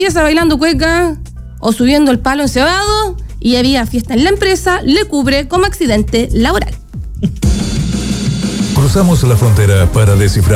empieza bailando cueca o subiendo el palo encebado y había fiesta en la empresa, le cubre como accidente laboral. Cruzamos la frontera para descifrar